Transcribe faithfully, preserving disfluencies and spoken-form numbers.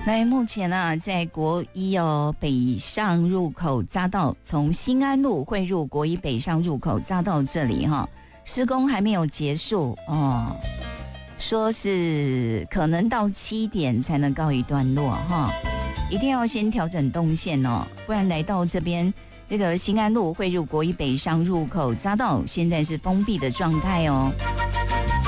那目前啊，在国一哦北上入口匝道，从新安路汇入国一北上入口匝道这里哈，施工还没有结束哦，说是可能到七点才能告一段落哈，一定要先调整动线哦，不然来到这边这个新安路汇入国一北上入口匝道，现在是封闭的状态哦。